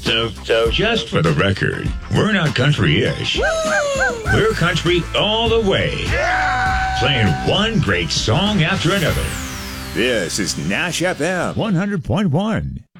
So just for the record, we're not country-ish. We're country all the way. Playing one great song after another. This is Nash FM 100.1.